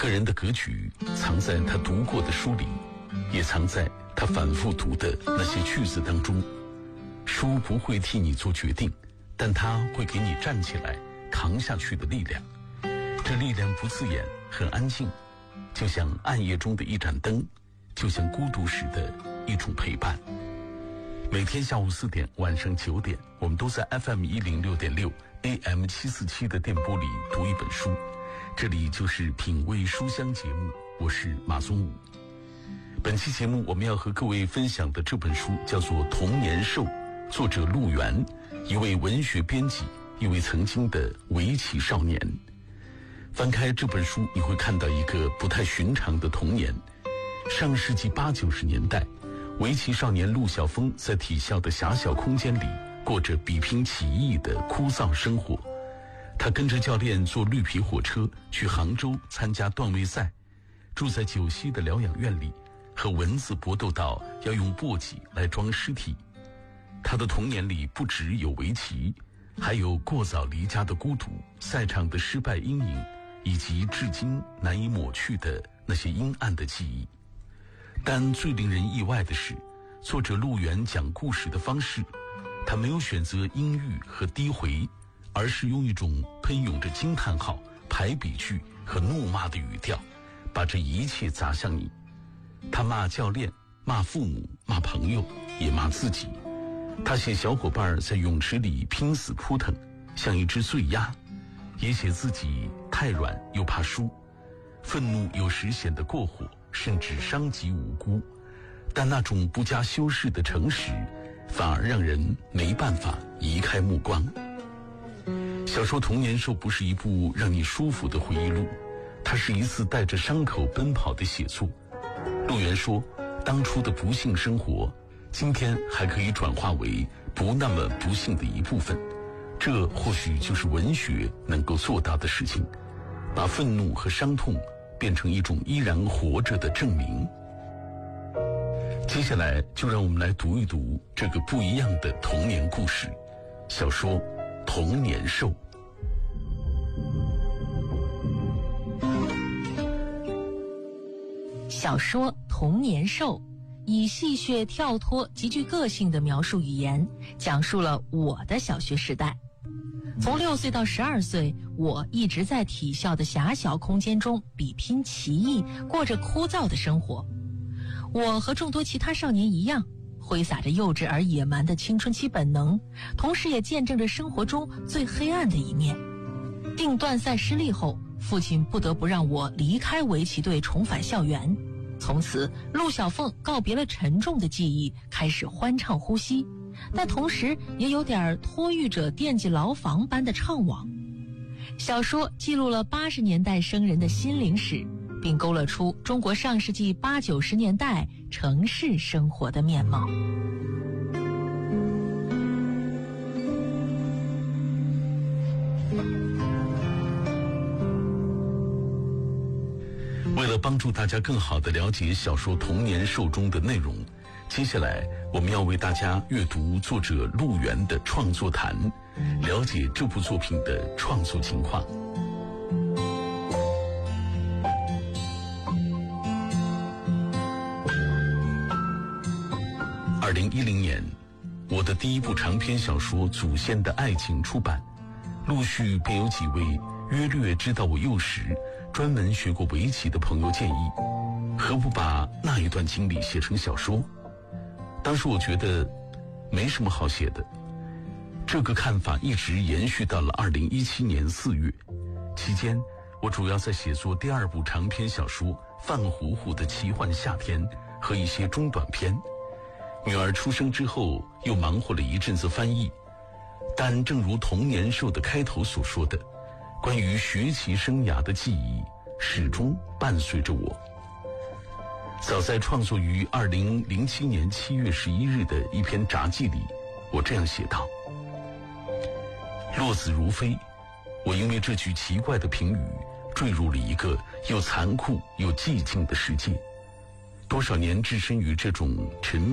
个人的格局藏在他读过的书里，也藏在他反复读的那些句子当中。书不会替你做决定，但它会给你站起来扛下去的力量。这力量不刺眼，很安静，就像暗夜中的一盏灯，就像孤独时的一种陪伴。每天下午4点，晚上9点，我们都在 FM106.6 AM747 的电波里读一本书。这里就是品味书香节目，我是马松武。本期节目我们要和各位分享的这本书叫做《童年兽》，作者陆源，一位文学编辑，一位曾经的围棋少年。翻开这本书，你会看到一个不太寻常的童年。上世纪80、90年代，围棋少年陆小峰在体校的狭小空间里过着比拼棋艺的枯燥生活。他跟着教练坐绿皮火车去杭州参加段位赛，住在九溪的疗养院里，和蚊子搏斗到要用簸箕来装尸体。他的童年里不只有围棋，还有过早离家的孤独、赛场的失败阴影，以及至今难以抹去的那些阴暗的记忆。但最令人意外的是，作者陆源讲故事的方式，他没有选择阴郁和低回，而是用一种喷涌着惊叹号、排比句和怒骂的语调，把这一切砸向你。他骂教练，骂父母，骂朋友，也骂自己。他写小伙伴在泳池里拼死扑腾，像一只醉鸭，也写自己太软又怕输。愤怒有时显得过火，甚至伤及无辜，但那种不加修饰的诚实，反而让人没办法移开目光。小说《童年兽》不是一部让你舒服的回忆录，它是一次带着伤口奔跑的写作。陆源说，当初的不幸生活，今天还可以转化为不那么不幸的一部分。这或许就是文学能够做到的事情，把愤怒和伤痛变成一种依然活着的证明。接下来就让我们来读一读这个不一样的童年故事，小说《童年兽》。 小说《童年兽》以戏谑跳脱、极具个性的描述语言，讲述了我的小学时代。从6岁到12岁，我一直在体校的狭小空间中比拼棋艺，过着枯燥的生活。我和众多其他少年一样，挥洒着幼稚而野蛮的青春期本能，同时也见证着生活中最黑暗的一面。定段赛失利后，父亲不得不让我离开围棋队，重返校园。从此，陆小凤告别了沉重的记忆，开始欢畅呼吸，但同时也有点托育者惦记牢房般的怅惘。小说记录了80年代生人的心灵史，并勾勒出中国上世纪80、90年代城市生活的面貌。 为了帮助大家更好地了解小说《童年兽》中的内容，接下来我们要为大家阅读作者陆源的创作谈，了解这部作品的创作情况。2010年，我的第一部长篇小说《祖先的爱情》出版，陆续便有几位约略知道我幼时专门学过围棋的朋友建议，何不把那一段经历写成小说？当时我觉得没什么好写的，这个看法一直延续到了2017年4月。期间，我主要在写作第2部长篇小说《范糊糊的奇幻夏天》和一些中短篇。女儿出生之后，又忙活了一阵子翻译。但正如《童年兽》的开头所说的，关于学习生涯的记忆始终伴随着我。早在创作于2007年7月11日的一篇札记里，我这样写道：落子如飞，我因为这句奇怪的评语坠入了一个又残酷又寂静的世界。多少年置身于这种沉闷